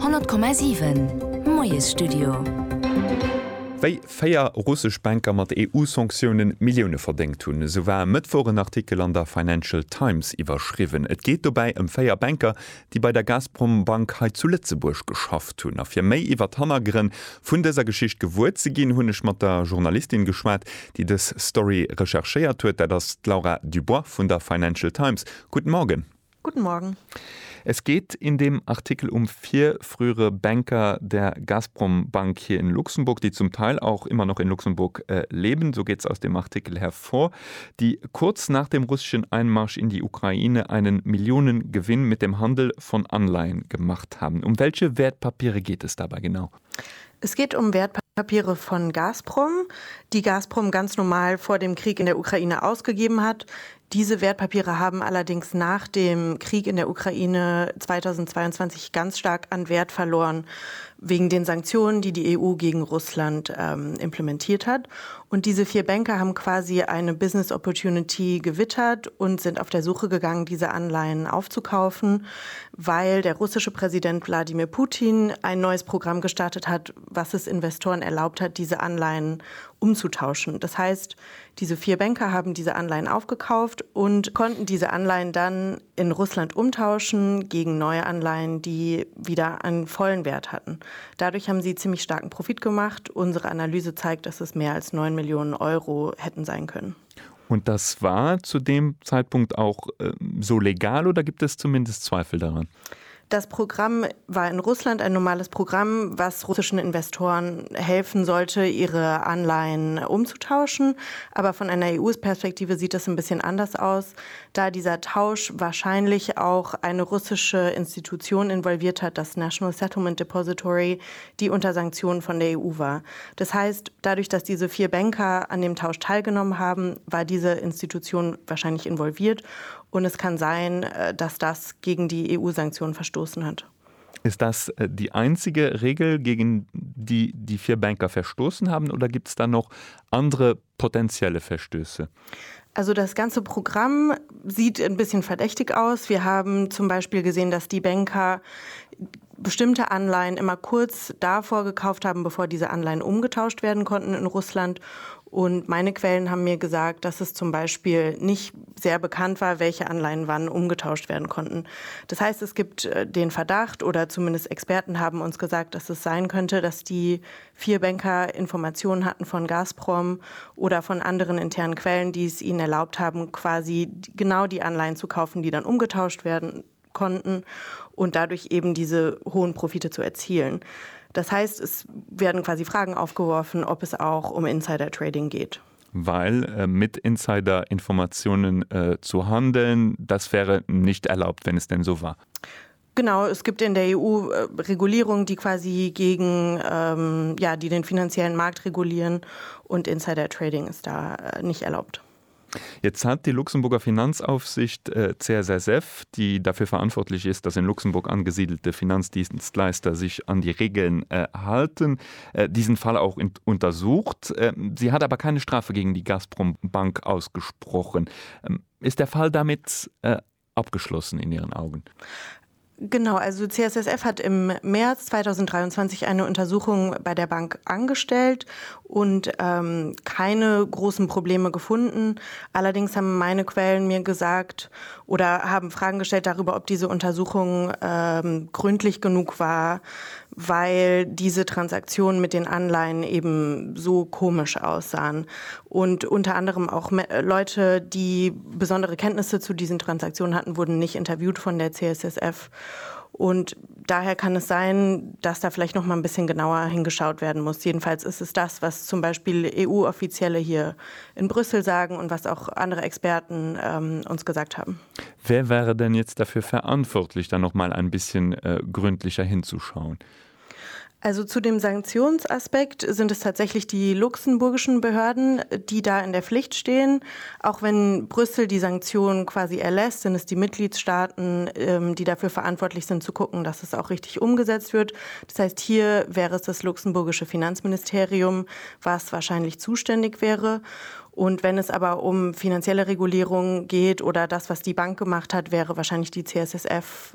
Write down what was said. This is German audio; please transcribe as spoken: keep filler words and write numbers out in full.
hundert Komma sieben Moes Studio. Wéi féier russsisch Banker mat E U-Sanktionen Millioune verdenkt hunn, so war mit vor en Artikel an der Financial Times iwwerschriwen. Et geht dobei em féier Banker, die bei der Gazprom-Bank heit zu Lützeburg geschafft hunn. A fir méi iwwer Hannergren vun déser Geschicht gewuert ze ginn hunnech mat der Journalistin geschwaart, die des Story rechercheiert huet, dat das Laura Dubois vun der Financial Times. Guten Morgen. Guten Morgen. Es geht in dem Artikel um vier frühere Banker der Gazprom-Bank hier in Luxemburg, die zum Teil auch immer noch in Luxemburg äh, leben, so geht es aus dem Artikel hervor, die kurz nach dem russischen Einmarsch in die Ukraine einen Millionengewinn mit dem Handel von Anleihen gemacht haben. Um welche Wertpapiere geht es dabei genau? Es geht um Wertpapiere von Gazprom, die Gazprom ganz normal vor dem Krieg in der Ukraine ausgegeben hat. Diese Wertpapiere haben allerdings nach dem Krieg in der Ukraine zweitausendzweiundzwanzig ganz stark an Wert verloren, wegen den Sanktionen, die die E U gegen Russland ähm, implementiert hat. Und diese vier Banker haben quasi eine Business Opportunity gewittert und sind auf der Suche gegangen, diese Anleihen aufzukaufen, weil der russische Präsident Wladimir Putin ein neues Programm gestartet hat, was es Investoren erlaubt hat, diese Anleihen umzutauschen. Das heißt, diese vier Banker haben diese Anleihen aufgekauft und konnten diese Anleihen dann in Russland umtauschen gegen neue Anleihen, die wieder einen vollen Wert hatten. Dadurch haben sie ziemlich starken Profit gemacht. Unsere Analyse zeigt, dass es mehr als neun Millionen Euro hätten sein können. Und das war zu dem Zeitpunkt auch äh, so legal oder gibt es zumindest Zweifel daran? Das Programm war in Russland ein normales Programm, was russischen Investoren helfen sollte, ihre Anleihen umzutauschen. Aber von einer E U-Perspektive sieht das ein bisschen anders aus, da dieser Tausch wahrscheinlich auch eine russische Institution involviert hat, das National Settlement Depository, die unter Sanktionen von der E U war. Das heißt, dadurch, dass diese vier Banker an dem Tausch teilgenommen haben, war diese Institution wahrscheinlich involviert. Und es kann sein, dass das gegen die E U-Sanktionen verstoßen hat. Ist das die einzige Regel, gegen die die vier Banker verstoßen haben, oder gibt es da noch andere potenzielle Verstöße? Also das ganze Programm sieht ein bisschen verdächtig aus. Wir haben zum Beispiel gesehen, dass die Banker bestimmte Anleihen immer kurz davor gekauft haben, bevor diese Anleihen umgetauscht werden konnten in Russland. Und meine Quellen haben mir gesagt, dass es zum Beispiel nicht sehr bekannt war, welche Anleihen wann umgetauscht werden konnten. Das heißt, es gibt den Verdacht, oder zumindest Experten haben uns gesagt, dass es sein könnte, dass die vier Banker Informationen hatten von Gazprom oder von anderen internen Quellen, die es ihnen erlaubt haben, quasi genau die Anleihen zu kaufen, die dann umgetauscht werden konnten und dadurch eben diese hohen Profite zu erzielen. Das heißt, es werden quasi Fragen aufgeworfen, ob es auch um Insider-Trading geht. Weil äh, mit Insider-Informationen äh, zu handeln, das wäre nicht erlaubt, wenn es denn so war. Genau, es gibt in der E U äh, Regulierungen, die quasi gegen, ähm, ja, die den finanziellen Markt regulieren, und Insider-Trading ist da äh, nicht erlaubt. Jetzt hat die Luxemburger Finanzaufsicht äh, C S S F, die dafür verantwortlich ist, dass in Luxemburg angesiedelte Finanzdienstleister sich an die Regeln äh, halten, äh, diesen Fall auch in, untersucht. Äh, sie hat aber keine Strafe gegen die Gazprom-Bank ausgesprochen. Ähm, ist der Fall damit äh, abgeschlossen in Ihren Augen? Genau, also C S S F hat im März zweitausenddreiundzwanzig eine Untersuchung bei der Bank angestellt und ähm, keine großen Probleme gefunden. Allerdings haben meine Quellen mir gesagt oder haben Fragen gestellt darüber, ob diese Untersuchung ähm, gründlich genug war, weil diese Transaktionen mit den Anleihen eben so komisch aussahen. Und unter anderem auch Leute, die besondere Kenntnisse zu diesen Transaktionen hatten, wurden nicht interviewt von der C S S F. Und daher kann es sein, dass da vielleicht noch mal ein bisschen genauer hingeschaut werden muss. Jedenfalls ist es das, was zum Beispiel E U-Offizielle hier in Brüssel sagen und was auch andere Experten ähm, uns gesagt haben. Wer wäre denn jetzt dafür verantwortlich, da noch mal ein bisschen äh, gründlicher hinzuschauen? Also zu dem Sanktionsaspekt sind es tatsächlich die luxemburgischen Behörden, die da in der Pflicht stehen. Auch wenn Brüssel die Sanktionen quasi erlässt, sind es die Mitgliedstaaten, die dafür verantwortlich sind, zu gucken, dass es auch richtig umgesetzt wird. Das heißt, hier wäre es das luxemburgische Finanzministerium, was wahrscheinlich zuständig wäre. Und wenn es aber um finanzielle Regulierung geht oder das, was die Bank gemacht hat, wäre wahrscheinlich die C S S F